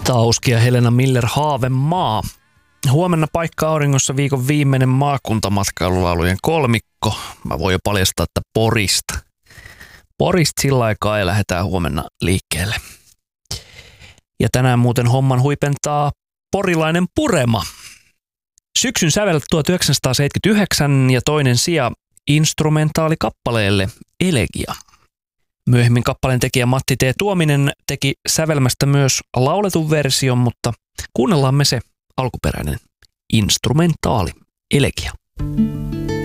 Tauski ja Helena Miller, Haavemaa. Huomenna paikka auringossa viikon viimeinen maakuntamatkailulaulujen kolmikko. Mä voin jo paljastaa, että Porista. Porista sillä aikaa ja lähdetään huomenna liikkeelle. Ja tänään muuten homman huipentaa porilainen Purema. Syksyn sävel 1979 ja toinen sija instrumentaalikappaleelle Elegia. Myöhemmin kappaleen tekijä Matti T. Tuominen teki sävelmästä myös lauletun version, mutta kuunnellaan me se alkuperäinen instrumentaali Elegia.